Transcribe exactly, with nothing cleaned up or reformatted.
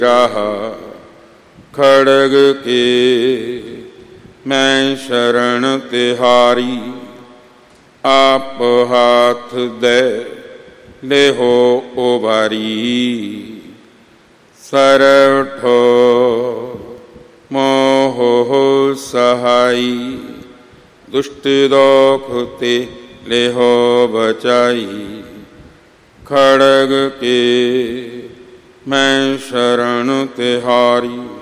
राह खड़ग के मैं शरण तिहारी, आप हाथ दे ले हो उबारी। सरठो मोह सहाई, दुष्ट दोखते ले हो बचाई। खड़ग के मैं शरण तिहारी,